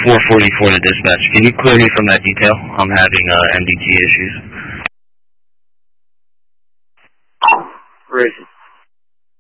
444 to dispatch. Can you clear me from that detail? I'm having MDT issues. Where is it?